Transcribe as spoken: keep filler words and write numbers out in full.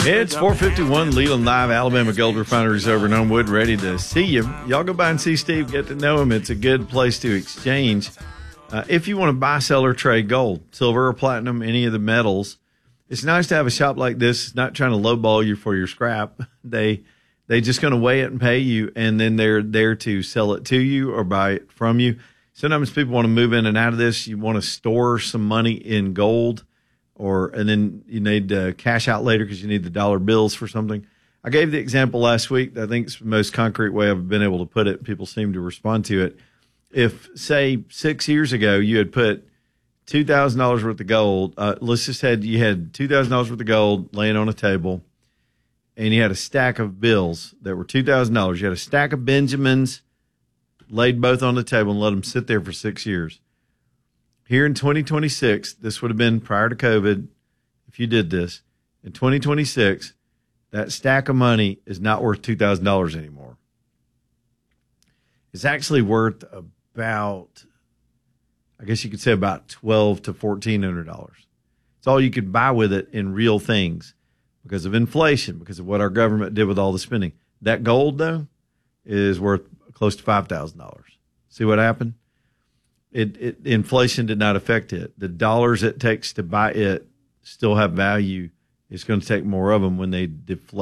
It's four fifty-one, Leland Live, Alabama Gold Refineries over in Elmwood, ready to see you. Y'all go by and see Steve, get to know him. It's a good place to exchange. Uh, if you want to buy, sell, or trade gold, silver, or platinum, any of the metals, it's nice to have a shop like this. It's not trying to lowball you for your scrap. They they just going to weigh it and pay you, and then they're there to sell it to you or buy it from you. Sometimes people want to move in and out of this. You want to store some money in gold, or and then you need uh, cash out later because you need the dollar bills for something. I gave the example last week. I think it's the most concrete way I've been able to put it. People seem to respond to it. If, say, six years ago you had put two thousand dollars worth of gold, uh, let's just say you had two thousand dollars worth of gold laying on a table, and you had a stack of bills that were two thousand dollars. You had a stack of Benjamins laid both on the table and let them sit there for six years. Here in twenty twenty-six, this would have been prior to COVID, if you did this. In twenty twenty-six, that stack of money is not worth two thousand dollars anymore. It's actually worth about, I guess you could say about twelve to fourteen hundred dollars. It's all you could buy with it in real things because of inflation, because of what our government did with all the spending. That gold, though, is worth close to five thousand dollars. See what happened? It, it inflation did not affect it. The dollars it takes to buy it still have value. It's going to take more of them when they deflate.